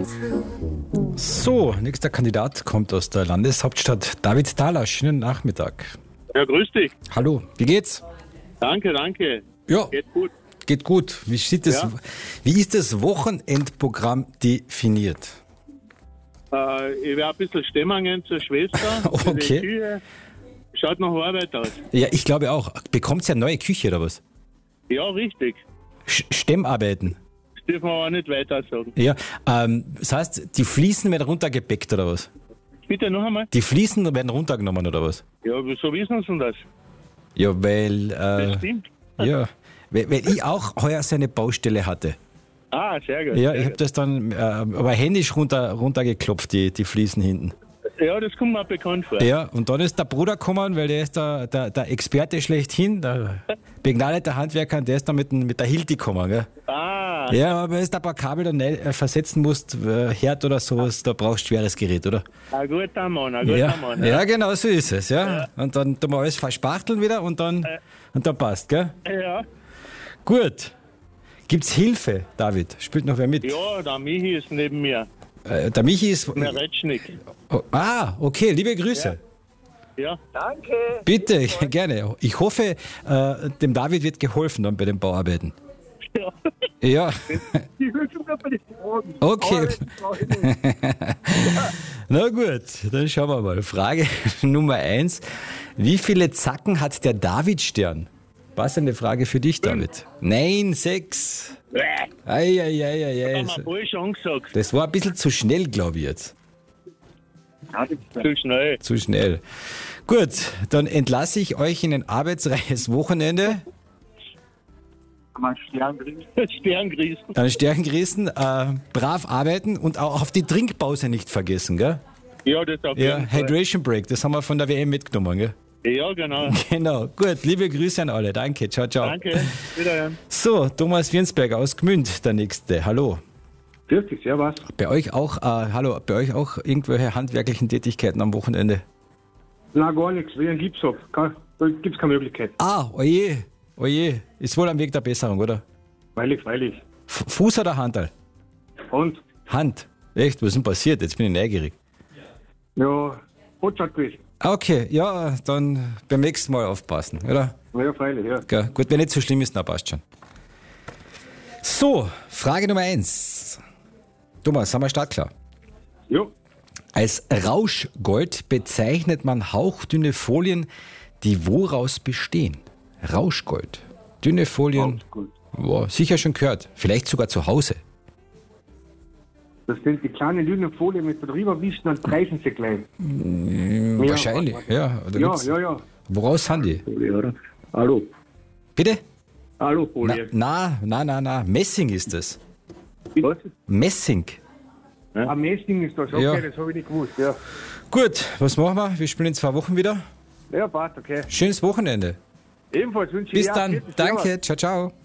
So, nächster Kandidat kommt aus der Landeshauptstadt. David Thaler, schönen Nachmittag. Ja, grüß dich. Hallo, wie geht's? Danke, danke. Ja, Geht gut. geht gut. Wie ist das Wochenendprogramm definiert? Ich werde ein bisschen Stemmungen zur Schwester. Okay. Die Küche schaut nach Arbeit aus. Ja, ich glaube auch. Bekommt's ja eine neue Küche oder was? Ja, richtig. Stemmarbeiten. Das dürfen wir auch nicht weiter sagen. Ja, das heißt, die Fliesen werden runtergebeckt oder was? Bitte noch einmal. Die Fliesen werden runtergenommen oder was? Ja, wieso wissen Sie denn das? Ja, weil, Das stimmt. ja, weil ich auch heuer so eine Baustelle hatte. Ah, sehr gut. Ja, sehr ich habe gut. das dann aber händisch runtergeklopft, die Fliesen hinten. Ja, das kommt mir bekannt vor. Ja, und dann ist der Bruder gekommen, weil der ist der Experte schlechthin, der begnadeter Handwerker, und der ist dann mit der Hilti gekommen, gell? Ah, Ja, aber wenn du ein paar Kabel dann versetzen musst, Herd oder sowas, da brauchst du schweres Gerät, oder? ein guter Mann, ein guter Ja, Mann. ja, genau so ist es, ja. Und dann tun wir alles verspachteln wieder und dann passt, gell? Ja. Gut. Gibt's Hilfe, David? Spielt noch wer mit? Ja, der Michi ist neben mir. Der Michi ist... Der Retschnik. Okay, liebe Grüße. Ja. Danke. Bitte, gerne. Ich hoffe, dem David wird geholfen dann bei den Bauarbeiten. Ja. Ja, Die Hüftung bei den Fragen. okay. Na gut, dann schauen wir mal. Frage Nummer 1. Wie viele Zacken hat der David-Stern? Passende Frage für dich, David. Nein, 6. Haben Eieieiei. wir voll schon gesagt. Das war ein bisschen zu schnell, glaube ich jetzt. Zu schnell. Zu schnell. Gut, dann entlasse ich euch in ein arbeitsreiches Wochenende. Sterngrießen. Dann Sterngrießen, brav arbeiten und auch auf die Trinkpause nicht vergessen, gell? Ja, das auf Ja, jeden Fall. Hydration Break, das haben wir von der WM mitgenommen, gell? Ja, genau. Genau, gut, liebe Grüße an alle, danke, ciao, ciao. Danke. Wiederhören. So, Thomas Wirnsberger aus Gmünd, der Nächste, hallo. Grüß dich, servus. Bei euch auch, irgendwelche handwerklichen Tätigkeiten am Wochenende? Nein, gar nichts, wie ein Gips hab. Da gibt's keine Möglichkeit. Oje, ist wohl am Weg der Besserung, oder? Freilich. Fuß oder Handel? Und, Hand. Echt, was ist denn passiert? Jetzt bin ich neugierig. ja, Hotshot gewesen. Okay, ja, dann beim nächsten Mal aufpassen, oder? Ja, freilich, ja. Gell, gut, wenn nicht so schlimm ist, dann passt schon. So, Frage Nummer 1. Thomas, haben wir startklar? Ja, Als Rauschgold bezeichnet man hauchdünne Folien, die woraus bestehen? Rauschgold. Dünne Folien. gut. Boah, sicher schon gehört. Vielleicht sogar zu Hause. Das sind die kleinen dünnen Folien mit drüber wischen, dann preisen sie klein. Wahrscheinlich, ja. Da Ja, gibt's- ja. Woraus sind die? Folie, oder? Hallo. Bitte? Hallo, Folie. Na. Messing ist es. Was? Messing. Ein Messing ist das, okay, Ja. das habe ich nicht gewusst, ja. Gut, was machen wir? Wir spielen in 2 Wochen wieder. Ja, passt, okay. Schönes Wochenende. Ebenfalls wünsche ich Bis dir dann. Servus. Danke. Ciao, ciao.